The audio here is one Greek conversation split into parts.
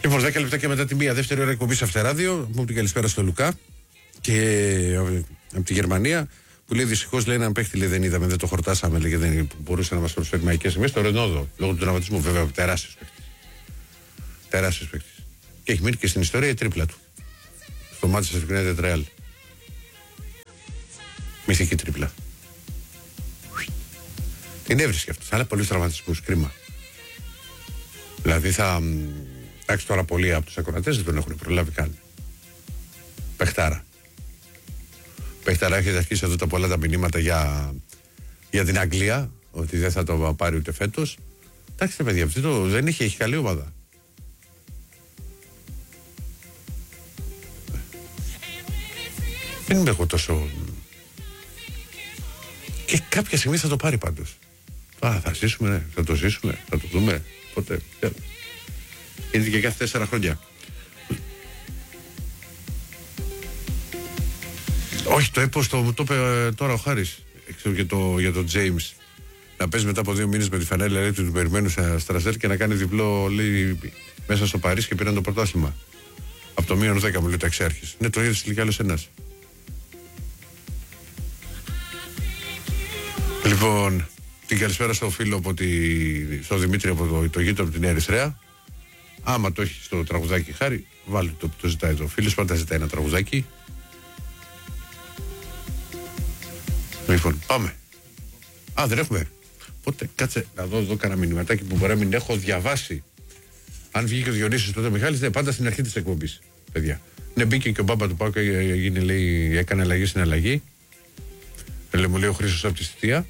Λοιπόν, 10 λεπτά και μετά τη μία, δεύτερη ώρα εκπομπή σε Αυτεράδιο. Μου την καλησπέρα στο Λουκά και από τη Γερμανία. Που λέει δυστυχώς λέει έναν παίχτη λέει, δεν είδαμε, δεν το χορτάσαμε. Λέει, δεν μπορούσε να μας προσφέρει μαγικές στιγμές. Το Ρενόδο, λόγω του τραυματισμού, βέβαια, τεράστιος παίχτης. Τεράστιος παίχτης. Και έχει μείνει και στην ιστορία η τρίπλα του. Στο Manchester United Real. Μυθική τρίπλα. Την έβρισκε αυτό. Αλλά πολλούς τραυματισμούς. Κρίμα. Δηλαδή θα. Εντάξει, τώρα πολλοί από τους ακροατές δεν τον έχουν προλάβει καν. Παιχτάρα. Παιχτάρα, έχετε αρχίσει εδώ τα πολλά τα μηνύματα για την Αγγλία, ότι δεν θα το πάρει ούτε φέτος. Εντάξει, τα παιδιά, αυτό δεν έχει καλή ομάδα. Δεν είμαι εγώ τόσο. Και κάποια στιγμή θα το πάρει πάντως. Θα ζήσουμε, ναι, θα το ζήσουμε, θα το δούμε. Πότε. Είναι και κάθε 4 χρόνια. Όχι, το έπος το είπε τώρα ο Χάρης για τον James. Να παίζει μετά από 2 μήνες με τη φανέλα λέει, του περιμένου στα Στρασβέρ και να κάνει διπλό λέει, μέσα στο Παρίσι και πήραν το πρωτάθλημα. Από το μείον 10 μου λέει ταξιάρχης. Ναι, το είδε λίγα άλλος ένας. Λοιπόν, την καλησπέρα στο φίλο στο Δημήτρη από το γείτονο από την Ερυθρέα. Άμα το έχει στο τραγουδάκι Χάρη, βάλτε το ζητάει το φίλος, πάντα ζητάει ένα τραγουδάκι. Λοιπόν, πάμε. Δεν έχουμε. Οπότε κάτσε να δω εδώ κανένα μηνυματάκι που μπορεί να μην έχω διαβάσει. Αν βγήκε ο Διονύσης τότε Μιχάλης, ναι, πάντα στην αρχή της εκπομπής, παιδιά. Ναι, μπήκε και ο Μπάμπα του Πάουκ, έκανε αλλαγή στην αλλαγή. Μου λέει ο Χρήστος από τη Στιτία.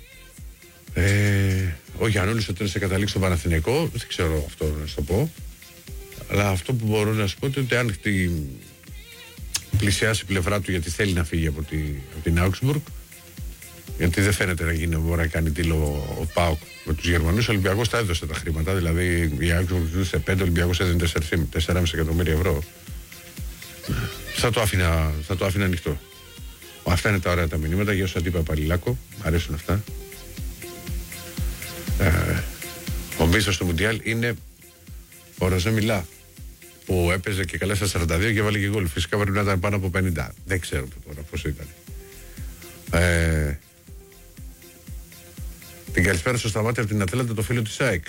Ο Γιαννούλης ότι θα καταλήξει στον Παναθηναϊκό. Δεν ξέρω αυτό να σου το πω. Αλλά αυτό που μπορώ να σου πω είναι ότι αν πλησιάσει η πλευρά του γιατί θέλει να φύγει από την Augsburg, γιατί δεν φαίνεται να γίνει μπορεί να κάνει τίλο ο ΠΑΟΚ με τους Γερμανούς. Ο Ολυμπιακός τα έδωσε τα χρήματα. Δηλαδή η Augsburg ζούσε 5, ο Ολυμπιακός έδινε 4,5 εκατομμύρια ευρώ. Θα το άφηνα ανοιχτό. Αυτά είναι τα ωραία τα μηνύματα. Γεια σου Αντίπα Παλιλάκο. Μ' αρέσουν αυτά. Ο μίσος του Μουντιάλ είναι ο Ροζέ Μιλά που έπαιζε και καλά στα 42 και βάλε και γκολ. Φυσικά πρέπει να ήταν πάνω από 50. Δεν ξέρω τώρα πώς ήταν. Την καλησπέρα στο Σταμάτη από την Ατέλαντα, το φίλο της ΑΕΚ.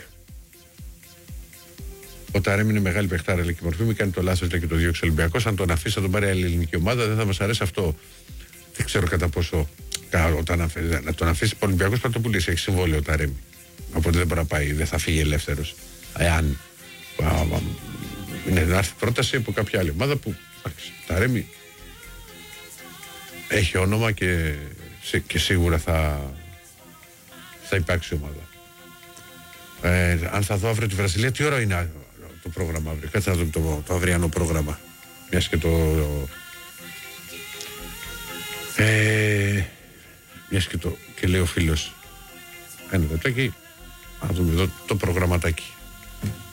Ο Ταρέμι είναι μεγάλη παιχτάρα, λέει και μορφή. Μην κάνει το λάθος και το διώξει ο Ολυμπιακός. Αν τον αφήσει να τον πάρει άλλη ελληνική ομάδα, δεν θα μας αρέσει αυτό. Δεν ξέρω κατά πόσο. Να τον αφήσει ο Ολυμπιακός πρέπει να το πουλήσει. Έχει συμβόλαιο ο Ταρέμι. Οπότε δεν μπορεί να πάει, δεν θα φύγει ελεύθερος. Εάν είναι να έρθει πρόταση από κάποια άλλη ομάδα που Ταρέμι έχει όνομα και σίγουρα θα υπάρξει ομάδα. Αν θα δω αύριο τη Βραζιλία, τι ώρα είναι το πρόγραμμα αύριο? Κάτσε να δούμε το αυριανό πρόγραμμα. Μιας και και λέει ο φίλος. Ένα λεπτάκι. Να δούμε εδώ το προγραμματάκι.